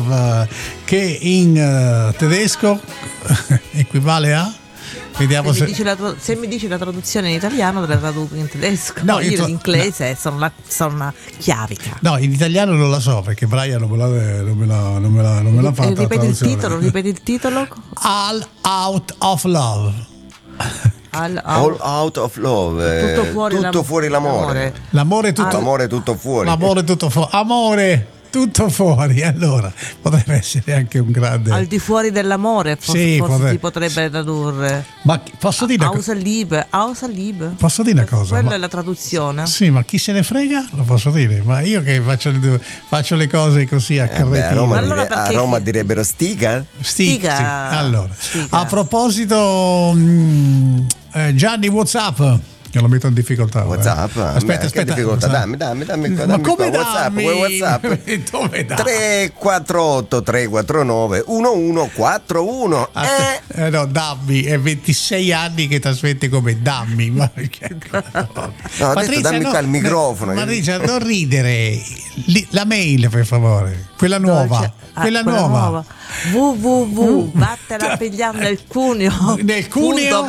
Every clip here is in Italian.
Love, che in tedesco equivale a... Vediamo se mi dici la traduzione in italiano te la traduco in tedesco. No, io in inglese sono una chiavica. No, in italiano non la so perché Brian non me l'ha fatta. Ripeti il titolo. All Out of Love. All out of love. Tutto fuori l'amore. L'amore tutto. L'amore tutto fuori. L'amore tutto fuori. Amore tutto fuori. Allora potrebbe essere anche un grande. Al di fuori dell'amore, forse si potrebbe tradurre. Ma posso dire Außer Liebe. Posso dire una cosa? Quella è la traduzione. Sì, ma chi se ne frega? Lo posso dire. Ma io che faccio le cose così a carrettino. A Roma direbbero stiga. Stiga. Sì. Allora, a proposito, Gianni, WhatsApp. Che lo metto in difficoltà. WhatsApp? Aspetta. Difficoltà? Dammi. Ma come WhatsApp? Dove dai? 348 349 1141. No, dammi, è 26 anni che trasmette come dammi. Ma no, Patrizia, dammi qua il microfono. Patrizia, non ridere. La mail, per favore. Quella nuova. Quella nuova. www vattene a pigliare nel Cuneo. Nel Cuneo?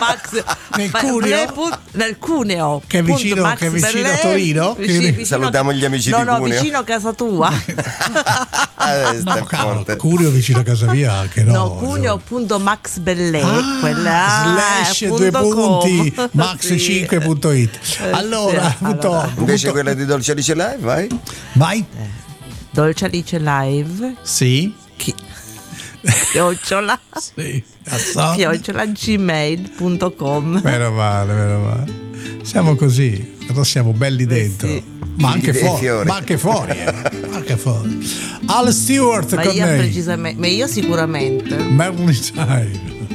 Nel Cuneo. Che è vicino a Torino. Salutiamo gli amici di Cuneo. Vicino a casa tua. No, caro, Cuneo vicino a casa mia anche no. No, Cuneo.Max Bellè, / 2 punti max5.it. Allora, invece quella di Dolce Alice Live, vai. Dolce Alice Live. Sì. Chiocciola. Sì. @gmail.com. Meno male. Siamo così, però siamo belli dentro. Sì. Ma anche fuori. Al Stewart ma con io me. precisamente, ma io sicuramente. Marilyn Time.